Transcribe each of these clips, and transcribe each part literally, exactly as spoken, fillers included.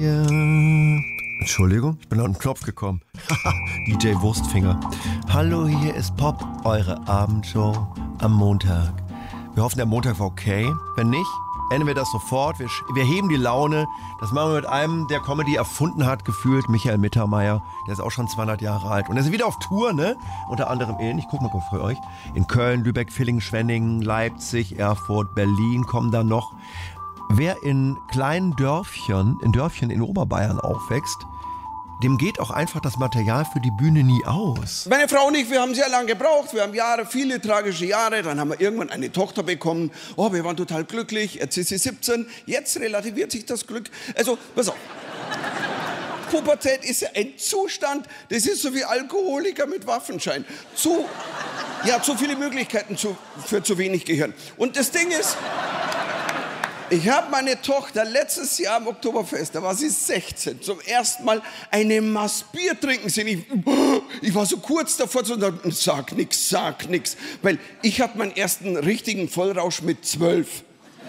Ja. Entschuldigung, ich bin an den Knopf gekommen. D J Wurstfinger. Hallo, hier ist Pop, eure Abendshow am Montag. Wir hoffen, der Montag war okay. Wenn nicht, ändern wir das sofort. Wir, wir heben die Laune. Das machen wir mit einem, der Comedy erfunden hat, gefühlt, Michael Mittermeier. Der ist auch schon zweihundert Jahre alt. Und er ist wieder auf Tour, ne? Unter anderem in, ich guck mal kurz für euch, in Köln, Lübeck, Villingen, Schwenningen, Leipzig, Erfurt, Berlin kommen da noch. Wer in kleinen Dörfchen, in Dörfchen in Oberbayern aufwächst, dem geht auch einfach das Material für die Bühne nie aus. Meine Frau und ich, wir haben sehr lange gebraucht. Wir haben Jahre, viele tragische Jahre. Dann haben wir irgendwann eine Tochter bekommen. Oh, wir waren total glücklich. Jetzt ist sie siebzehn. Jetzt relativiert sich das Glück. Also, pass auf. Pubertät ist ja ein Zustand, das ist so wie Alkoholiker mit Waffenschein. Zu, ja, zu viele Möglichkeiten zu, für zu wenig Gehirn. Und das Ding ist... Ich habe meine Tochter letztes Jahr am Oktoberfest, da war sie sechzehn, zum ersten Mal eine Maß Bier trinken sehen. Ich, ich war so kurz davor zu sagen, sag nix, sag nix. Weil ich hatte meinen ersten richtigen Vollrausch mit zwölf.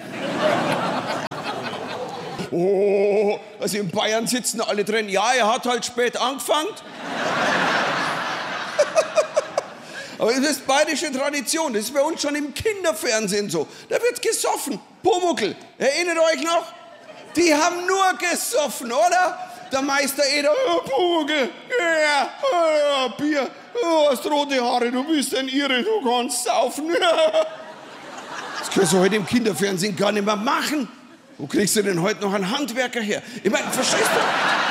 Oh, also in Bayern sitzen alle drin. Ja, er hat halt spät angefangen. Aber das ist bayerische Tradition, das ist bei uns schon im Kinderfernsehen so. Da wird gesoffen. Pumuckl, erinnert euch noch? Die haben nur gesoffen, oder? Der Meister Eder, oh, Pumuckl, ja, oh, Bier, oh, hast rote Haare, du bist ein Irre, du kannst saufen. Das kannst du heute im Kinderfernsehen gar nicht mehr machen. Wo kriegst du denn heute noch einen Handwerker her? Ich meine, verstehst du?